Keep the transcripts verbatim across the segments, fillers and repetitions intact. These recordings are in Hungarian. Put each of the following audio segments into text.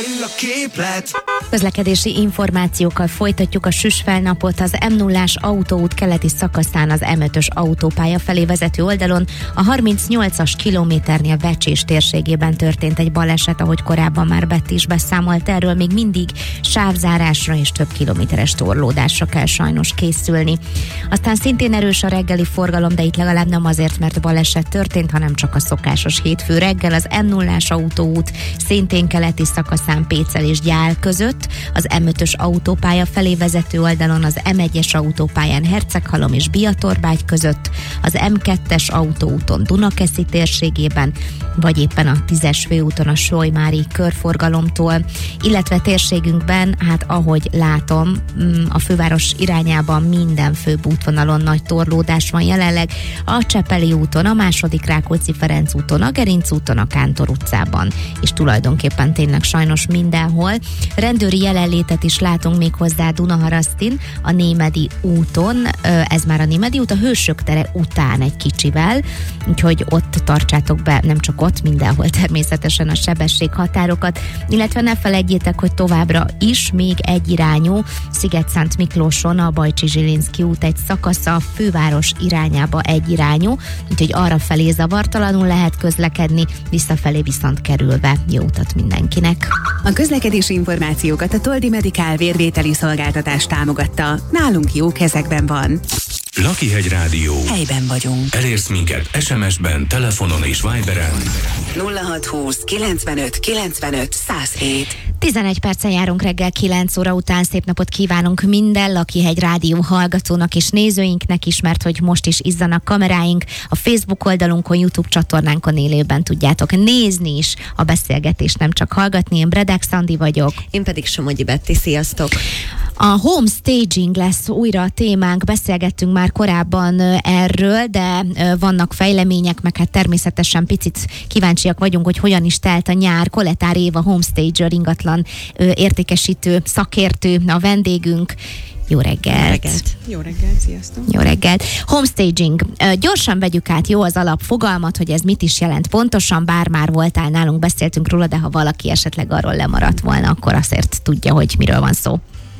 Közlekedési információkkal folytatjuk a süsfelnapot. Az M nullás autóút keleti szakaszán az M ötös autópálya felé vezető oldalon a harmincnyolcas kilométernél Vecsés térségében történt egy baleset, ahogy korábban már Bett is beszámolt erről, még mindig sávzárásra és több kilométeres torlódásra kell sajnos készülni. Aztán szintén erős a reggeli forgalom, de itt legalább nem azért, mert baleset történt, hanem csak a szokásos hétfő reggel. Az M nullás autóút szintén keleti szakaszán Pécel és Gyál között, az M ötös autópálya felé vezető oldalon az M egyes autópályán Herceghalom és Biatorbágy között, az M kettes autóúton Dunakeszi térségében, vagy éppen a tízes főúton a Solymári körforgalomtól, illetve térségünkben, hát ahogy látom, a főváros irányában minden főbb útvonalon nagy torlódás van jelenleg, a Csepeli úton, a második Rákóczi-Ferenc úton, a Gerinc úton, a Kántor utcában, és tulajdonképpen tényleg sajnos mindenhol. Rendőri jelenlétet is látunk még hozzá Dunaharasztin, a Némedi úton, ez már a Némedi út, a Hősök tere után egy kicsivel, úgyhogy ott tartsátok be, nem csak ott, mindenhol természetesen a sebességhatárokat, illetve ne felejtjétek, hogy továbbra is még egyirányú Sziget-Szent Miklóson a Bajcsi-Zsilinszky út egy szakasza, a főváros irányába egyirányú, úgyhogy arra felé zavartalanul lehet közlekedni, visszafelé viszont kerülve. Jó utat mindenkinek! A közlekedési információkat a Toldi Medical vérvételi szolgáltatás támogatta. Nálunk jó kezekben van. Lakihegy Rádió. Helyben vagyunk. Elérsz minket es em es-ben, telefonon és Viberen. nulla hat húsz kilencvenöt kilencvenöt száz hét. tizenegy percen járunk reggel kilenc óra után. Szép napot kívánunk minden Lakihegy Rádió hallgatónak és nézőinknek is, mert hogy most is izzanak kameráink. A Facebook oldalunkon, YouTube csatornánkon élőben tudjátok nézni is a beszélgetést, nem csak hallgatni. Én Bredek Szandi vagyok. Én pedig Somogyi Betti, sziasztok! A home staging lesz újra a témánk, beszélgettünk már korábban erről, de vannak fejlemények, meg hát természetesen picit kíváncsiak vagyunk, hogy hogyan is telt a nyár. Koletár Éva, home stager, ingatlan értékesítő szakértő a vendégünk. Jó reggelt! Jó reggelt! Jó reggelt, sziasztok! Jó reggelt! Homestaging. Gyorsan vegyük át jó az alapfogalmat, hogy ez mit is jelent pontosan, bár már voltál nálunk, beszéltünk róla, de ha valaki esetleg arról lemaradt volna, akkor azért tudja, hogy miről van szó.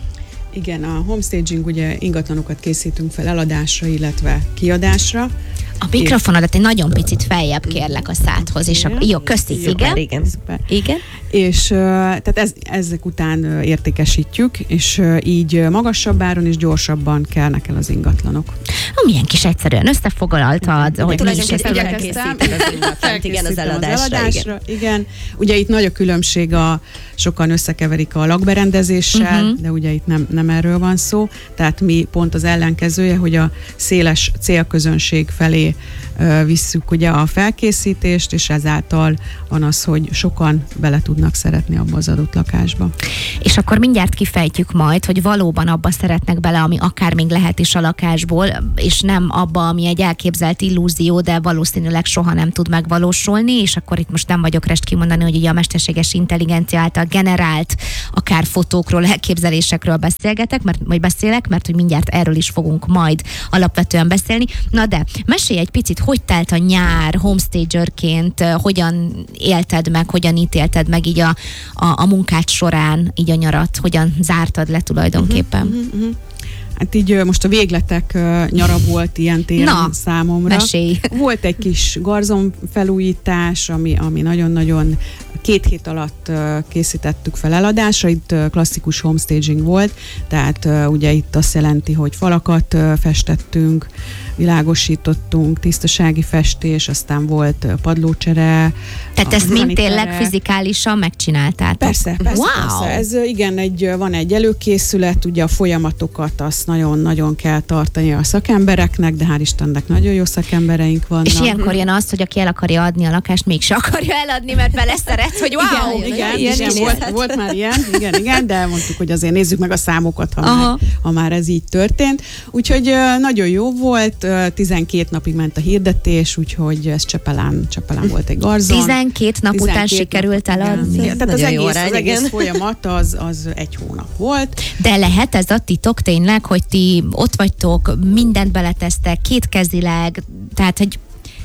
Igen, a homestaging, ugye ingatlanokat készítünk fel eladásra, illetve kiadásra. A mikrofonodat egy nagyon picit feljebb kérlek a szádhoz, és akkor jó, köszi, Szuper, igen. igen. Szuper. Igen. És tehát ez, ezek után értékesítjük, és így magasabb áron és gyorsabban kelnek el az ingatlanok. Ha, milyen kis egyszerűen összefoglaltad, hogy mi is Tulajdonképpen ezt elkészíted az ingatlant, igen, az eladásra, az eladásra igen. igen. Ugye itt nagy a különbség, a, sokan összekeverik a lakberendezéssel, uh-huh. de ugye itt nem, nem erről van szó, tehát mi pont az ellenkezője, hogy a széles célközönség felé uh, visszük ugye a felkészítést, és ezáltal van az, hogy sokan bele tudnak szeretni abba az adott lakásba. És akkor mindjárt kifejtjük majd, hogy valóban abba szeretnek bele, ami akár még lehet is a lakásból, és nem abba, ami egy elképzelt illúzió, de valószínűleg soha nem tud megvalósulni, és akkor itt most nem vagyok rest kimondani, hogy ugye a mesterséges intelligencia által generált akár fotókról, elképzelésekről beszélgetek, mert, vagy beszélek, mert hogy mindjárt erről is fogunk majd alapvetően beszélni. Na de, mesélj egy picit, hogy telt a nyár homestagerként, hogyan élted meg, hogyan ítélted meg így a, a, a munkád során, így a nyarat, hogyan zártad le tulajdonképpen? Uh-huh, uh-huh, uh-huh. Hát így most a végletek uh, nyara volt ilyen téren Na, számomra. Mesélj. Volt egy kis garzon felújítás, ami, ami nagyon-nagyon két hét alatt uh, készítettük fel eladásra. Itt uh, klasszikus homestaging volt, tehát uh, ugye itt azt jelenti, hogy falakat uh, festettünk, világosítottunk, tisztasági festés, aztán volt uh, padlócsere. Tehát ezt mind tényleg fizikálisan megcsináltátok? Persze, persze, wow. persze. Ez igen, egy, van egy előkészület, ugye a folyamatokat azt nagyon-nagyon kell tartani a szakembereknek, de hál' Istennek nagyon jó szakembereink vannak. És ilyenkor jön az, hogy aki el akarja adni a lakást, mégse akarja eladni, mert beleszeret, hogy wow! Igen, igen, ilyen igen volt, volt már ilyen, igen, igen, de mondtuk, hogy azért nézzük meg a számokat, ha, már, ha már ez így történt. Úgyhogy nagyon jó volt, tizenkét napig ment a hirdetés, úgyhogy ez Csepelán, Csepelán volt egy garzon. tizenkét nap után sikerült eladni. Igen, tehát az egész, az egész folyamat az, az egy hónap volt. De lehet ez a titok tényleg, hogy ti ott vagytok, mindent beletesztek, kétkezileg, tehát hogy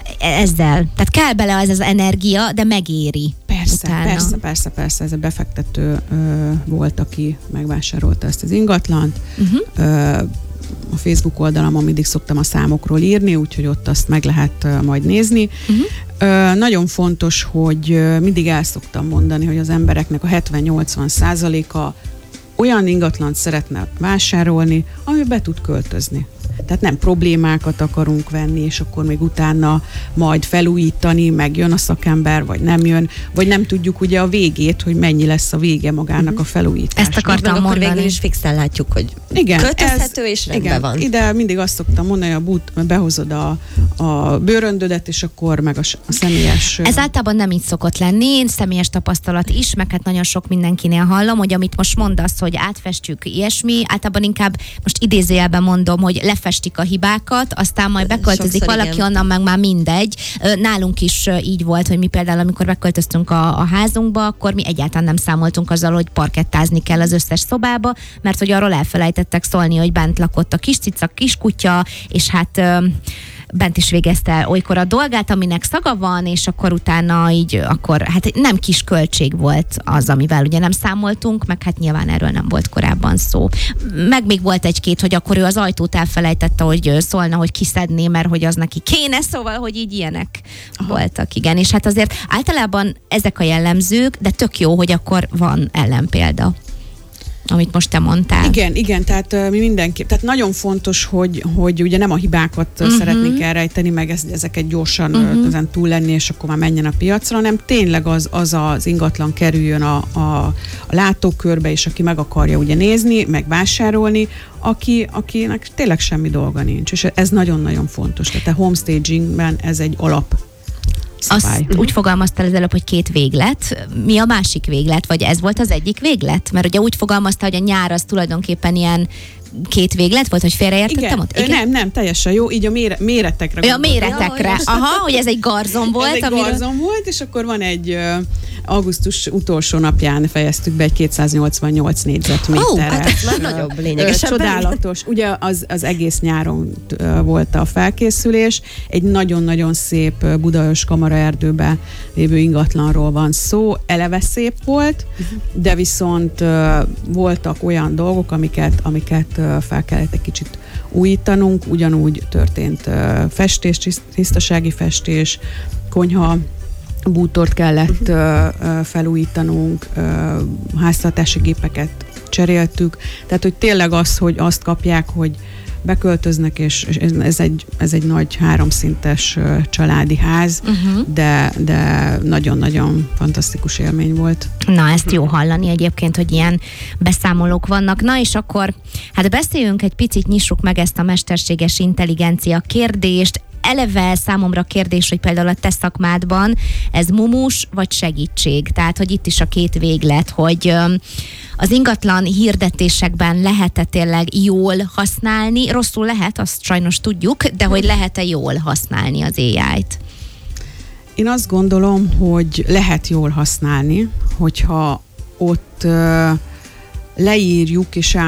ezzel. Tehát kell bele az az energia, de megéri. Persze, utána. persze, persze, persze. Ez a befektető ö, volt, aki megvásárolta ezt az ingatlant. Uh-huh. Ö, a Facebook oldalamon mindig szoktam a számokról írni, úgyhogy ott azt meg lehet uh, majd nézni. Uh-huh. Ö, nagyon fontos, hogy uh, mindig el szoktam mondani, hogy az embereknek a hetven-nyolcvan százaléka olyan ingatlant szeretne vásárolni, ami be tud költözni. Tehát nem problémákat akarunk venni, és akkor még utána majd felújítani, meg jön a szakember, vagy nem jön, vagy nem tudjuk ugye a végét, hogy mennyi lesz a vége magának a felújításnak. Ezt akartam akkor mondani. végül is fixen látjuk, hogy igen, költözhető ez, és rendben igen, van. Ide mindig azt szoktam mondani, hogy a bút, behozod a, a bőröndödet, és akkor meg a, a személyes... Ez általában nem így szokott lenni, én személyes tapasztalat is, meg hát nagyon sok mindenkinél hallom, hogy amit most mondasz, hogy átfestjük ilyesmi, általában inkább most idézőjelben mondom, hogy lefestik a hibákat, aztán majd beköltözik Sokszor valaki, igen. onnan meg már mindegy. Nálunk is így volt, hogy mi például, amikor beköltöztünk a, a házunkba, akkor mi egyáltalán nem számoltunk azzal, hogy parkettázni kell az összes szobába, mert hogy arról elfelejtettek szólni, hogy bent lakott a kis cica, kis kutya, és hát bent is végezte olykor a dolgát, aminek szaga van, és akkor utána így, akkor hát nem kis költség volt az, amivel ugye nem számoltunk, meg hát nyilván erről nem volt korábban szó. Meg még volt egy-két, hogy akkor ő az ajtót elfelejtette, hogy szólna, hogy kiszedné, mert hogy az neki kéne, szóval, hogy így ilyenek Aha. voltak, igen. És hát azért általában ezek a jellemzők, de tök jó, hogy akkor van ellenpélda, amit most te mondtál. Igen, igen, tehát uh, mi mindenképp, tehát nagyon fontos, hogy, hogy ugye nem a hibákat uh-huh. szeretnénk elrejteni, meg ez, ezeket gyorsan uh-huh. ezen túl lenni, és akkor már menjen a piacra, hanem tényleg az, az az ingatlan kerüljön a, a, a látókörbe, és aki meg akarja ugye nézni, meg vásárolni, aki, akinek tényleg semmi dolga nincs, és ez nagyon-nagyon fontos. Tehát a homestagingben ez egy alap. Azt úgy fogalmaztál az előbb, hogy két véglet. Mi a másik véglet? Vagy ez volt az egyik véglet? Mert ugye úgy fogalmaztál, hogy a nyár az tulajdonképpen ilyen két véglet volt, hogy félreértettem igen. ott? Igen, nem, nem, teljesen jó, így a mére, méretekre. Ja, a méretekre. Ja, aha, hogy ez egy garzon volt. Ez egy amiről... garzon volt, és akkor van egy uh, augusztus utolsó napján fejeztük be egy kétszáznyolcvannyolc négyzetméteres. Ó, hát ez már nagyobb lényegesen. Csodálatos. Ugye az, az egész nyáron uh, volt a felkészülés. Egy nagyon-nagyon szép uh, Budaörs kamaraerdőben lévő ingatlanról van szó. Eleve szép volt, de viszont uh, voltak olyan dolgok, amiket, amiket uh, fel kellett egy kicsit újítanunk. Ugyanúgy történt uh, festés, tisztasági festés, konyha, bútort kellett uh, uh, felújítanunk, uh, háztartási gépeket cseréltük. Tehát, hogy tényleg az, hogy azt kapják, hogy beköltöznek, és ez egy, ez egy nagy háromszintes uh, családi ház, uh-huh. de, de nagyon-nagyon fantasztikus élmény volt. Na, ezt jó hallani egyébként, hogy ilyen beszámolók vannak. Na, és akkor hát beszéljünk egy picit, nyissuk meg ezt a mesterséges intelligencia kérdést. Eleve számomra kérdés, hogy például a te szakmádban ez mumus vagy segítség? Tehát, hogy itt is a két véglet, hogy az ingatlan hirdetésekben lehet-e tényleg jól használni? Rosszul lehet, azt sajnos tudjuk, de hogy lehet-e jól használni az á í-t? Én azt gondolom, hogy lehet jól használni, hogyha ott uh, leírjuk és